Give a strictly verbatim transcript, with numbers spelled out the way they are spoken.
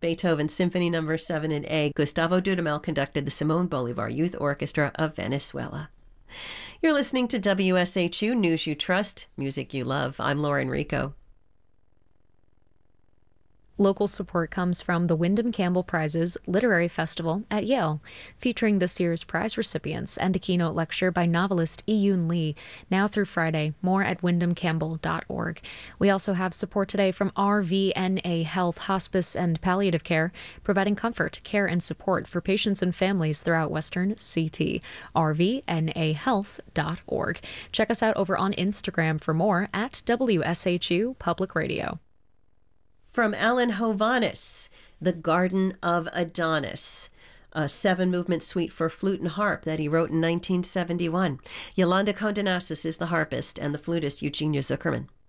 Beethoven Symphony Number seven in A. Gustavo Dudamel conducted the Simón Bolívar Youth Orchestra of Venezuela. You're listening to W S H U News You Trust, Music You Love. I'm Lauren Rico. Local support comes from the Wyndham Campbell Prizes Literary Festival at Yale, featuring this year's prize recipients and a keynote lecture by novelist Iyun Lee, now through Friday. More at wyndham campbell dot org. We also have support today from R V N A Health, Hospice, and Palliative Care, providing comfort, care, and support for patients and families throughout Western C T. R V N A health dot org. Check us out over on Instagram for more at W S H U Public Radio. From Alan Hovhaness, The Garden of Adonis, a seven-movement suite for flute and harp that he wrote in nineteen seventy-one. Yolanda Condonasis is the harpist and the flutist Eugenia Zuckerman.